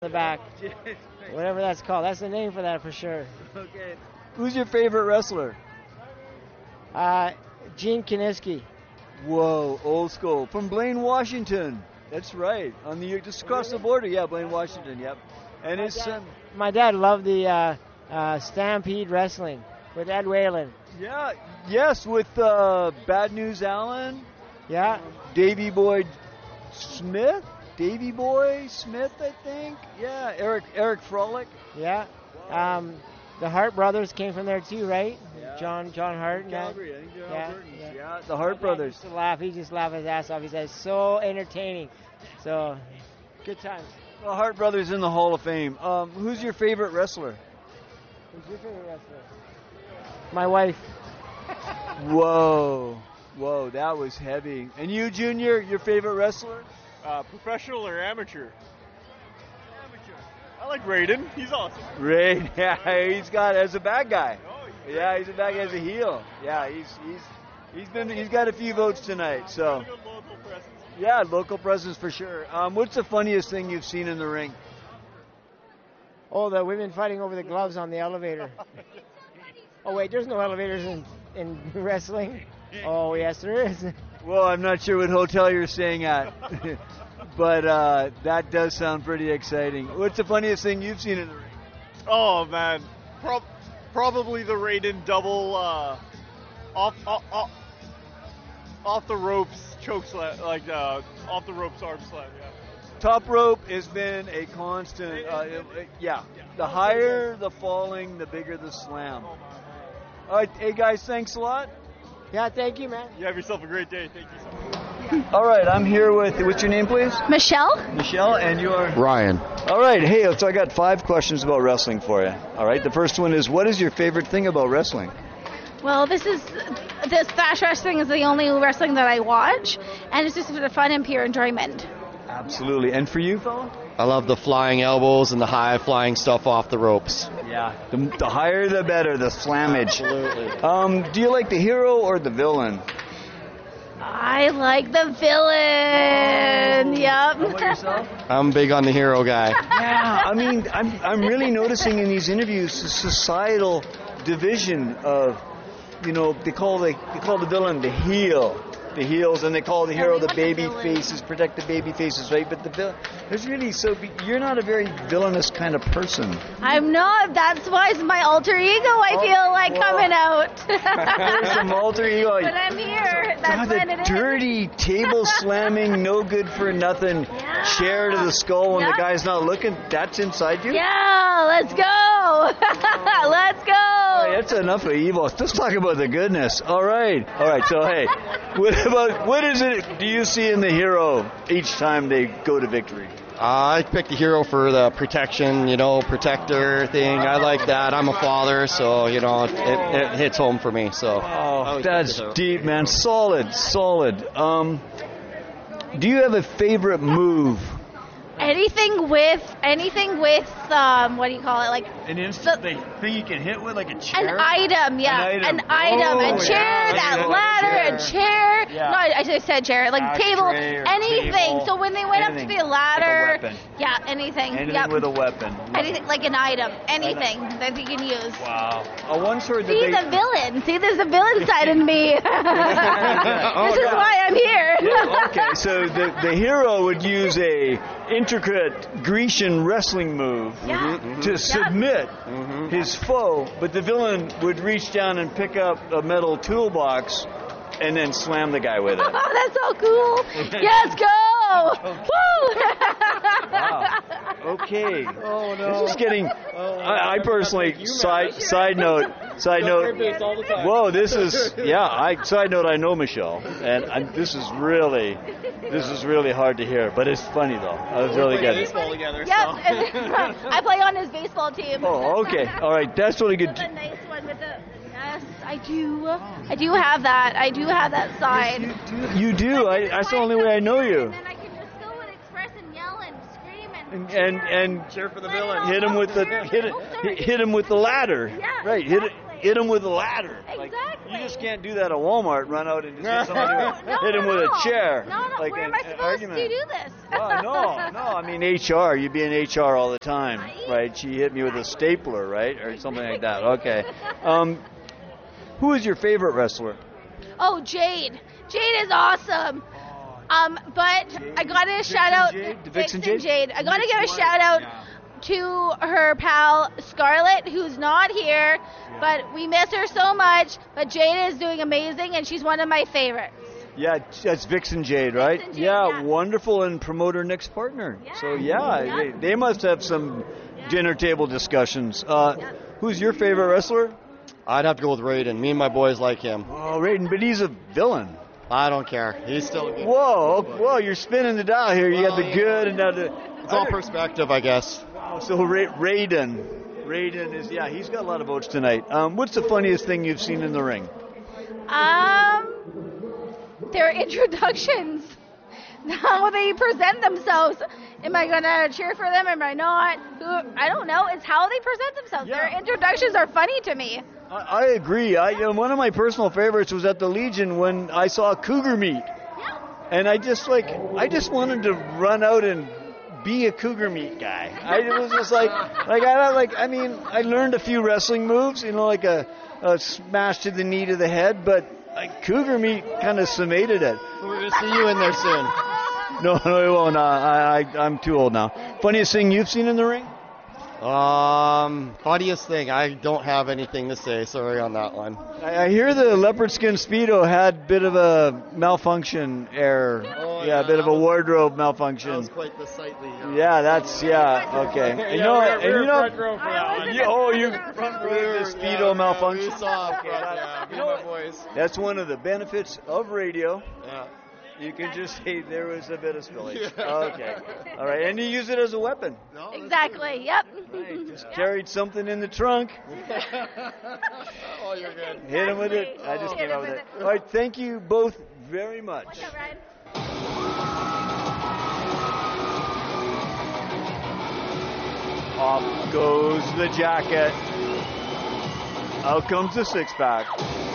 the back. Whatever that's called. That's the name for that for sure. Okay. Who's your favorite wrestler? Gene Kiniski. Whoa, old school. From Blaine, Washington. That's right. Just across the border. Yeah, Blaine, Washington. Yep. And my dad loved the Stampede Wrestling with Ed Whalen. Yeah. Yes, with Bad News Allen. Yeah. Davey Boy Smith, I think. Yeah. Eric Frolic. Yeah. The Hart brothers came from there too, right? Yeah. John Hart. Calgary, I think John Hart. Yeah. Yeah, the Hart brothers. He used to laugh. He just laughed his ass off. He said, so entertaining. So, good times. The Hart brothers in the Hall of Fame. Who's your favorite wrestler? Who's your favorite wrestler? My wife. Whoa, that was heavy. And you, Junior, your favorite wrestler? Professional or amateur? I like Raiden. He's awesome. Raiden, yeah, he's got as a bad guy. Yeah, he's a bad guy as a heel. Yeah, he's got a few votes tonight. So yeah, local presence for sure. What's the funniest thing you've seen in the ring? Oh, the women fighting over the gloves on the elevator. Oh wait, there's no elevators in wrestling. Oh yes, there is. Well, I'm not sure what hotel you're staying at. But that does sound pretty exciting. What's the funniest thing you've seen in the ring? Oh man, probably the Raiden double off the ropes choke slam, like off the ropes arm slam. Yeah. Top rope has been a constant. Yeah. The higher the falling, the bigger the slam. All right, hey guys, thanks a lot. Yeah, thank you, man. You have yourself a great day. Thank you so much. All right, I'm here with, what's your name, please? Michelle. Michelle, and you are? Ryan. All right, hey, so I got 5 questions about wrestling for you. All right, the first one is, what is your favorite thing about wrestling? Well, this Thatch wrestling is the only wrestling that I watch, and it's just for the fun and pure enjoyment. Absolutely. And for you, fella? I love the flying elbows and the high flying stuff off the ropes. Yeah. The higher the better, the slammage. Absolutely. Do you like the hero or the villain? I like the villain. Yep. How about yourself? I'm big on the hero guy. Yeah, I mean, I'm really noticing in these interviews the societal division of, they call the villain the heel. The heels, and they call the hero the baby faces, protect the baby faces, right? But you're not a very villainous kind of person. I'm not. That's why it's my alter ego. I feel like coming out. There's some alter ego. But I'm here. That's what it is. Dirty table slamming, no good for nothing. Yeah. Chair to the skull when the guy's not looking. That's inside you. Yeah, let's go. Let's go. All right, that's enough of evil. Let's talk about the goodness. All right. So hey. What is it do you see in the hero each time they go to victory? I picked the hero for the protection, protector thing. I like that. I'm a father, so, it hits home for me. So. Oh, that's deep, man. Solid. Do you have a favorite move? Anything with what do you call it? Like an instant thing you can hit with, like a chair? An item, yeah. An item. A chair, that ladder, a chair. Yeah. No, I just said chair. Like table, anything. Table, so when they went up to the ladder, like a weapon. yeah, anything. Anything with a weapon. Anything, like an item. Anything that you can use. Wow. I once heard that the villain. See, there's a villain side in me. This is why I'm here. Yeah, okay, so the hero would use a intricate Grecian wrestling move to submit his foe, but the villain would reach down and pick up a metal toolbox and then slam the guy with it. Oh, that's so cool. Yes, go! Woo! Wow. Okay. Oh no. This is getting. I personally side note. Whoa, this is side note. I know Michelle, and this is really hard to hear, but it's funny though. I was really good. Baseball together. Yep. I play on his baseball team. Oh, okay. All right, that's really good. That's a nice one with the. Yes, I do. I do have that. I do have that side. You do. That's the only way I know you. And then I can just go and express and yell and scream and cheer for the villain. Hit him with the ladder. Yeah, right. Exactly. hit him with a ladder. Like, Exactly. you just can't do that at Walmart. Run out and just hit somebody, hit him with a chair. No. Like Where an am I supposed argument. to do this? No. I mean HR. You'd be in HR all the time, right? She hit me with a stapler, right, or something like that. Okay. Who is your favorite wrestler? Oh, Jade. Jade is awesome. But I gotta shout out Vixen Jade. I gotta give a shout out to her pal Scarlett, who's not here, but we miss her so much. But Jade is doing amazing, and she's one of my favorites. Yeah, that's Vixen Jade, right? Vixen Jade, yeah, yeah. wonderful, and promoter Nick's partner. Yeah. So yeah. They must have some dinner table discussions. Who's your favorite wrestler? I'd have to go with Raiden. Me and my boys like him. Oh, Raiden, but he's a villain. I don't care. He's still a good. Whoa, you're spinning the dial here. You got the good and now the. It's all perspective, I guess. So Raiden is, he's got a lot of votes tonight. What's the funniest thing you've seen in the ring? Their introductions. How they present themselves. Am I gonna cheer for them? Am I not? I don't know. It's how they present themselves. Yeah. Their introductions are funny to me. I agree. One of my personal favorites was at the Legion when I saw Cougar Meat. Yeah. And I just wanted to run out and be a Cougar Meat guy. It was just I learned a few wrestling moves, like a smash to the knee to the head, but Cougar Meat kind of summated it. We're going to see you in there soon. No, it won't. I'm too old now. Funniest thing you've seen in the ring? Funniest thing, I don't have anything to say. Sorry on that one. I hear the leopard skin Speedo had a bit of a malfunction error. Oh, a bit of a wardrobe malfunction. That was quite the sightly. Okay. front row for that one. You front row the Speedo malfunction. We saw me and my boys. That's one of the benefits of radio. Yeah. You can just say there was a bit of spillage. Okay. All right. And you use it as a weapon. No, Exactly. Yep. Right. Just carried something in the trunk. Oh, you're good. Hit him with it. I just came out with it. All right. Thank you both very much. Yeah, Ryan. Off goes the jacket. Out comes the six-pack.